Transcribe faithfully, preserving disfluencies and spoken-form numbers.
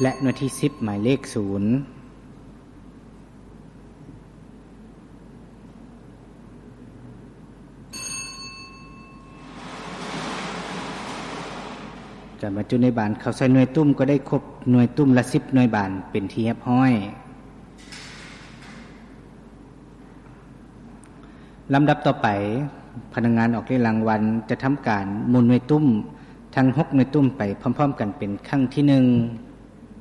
และหน่วยที่สิบหมายเลขศูนย์การบรรจุในบานเข้าใส่หน่วยตุ้มก็ได้ครบหน่วยตุ้มละสิบหน่วยบานเป็นที่เรียบร้อยลำดับต่อไปพนักงานออกเลขรางวัลจะทำการหมุนหน่วยตุ้มทั้งหกหน่วยตุ้มไปพร้อมๆกันเป็นครั้งที่หนึ่ง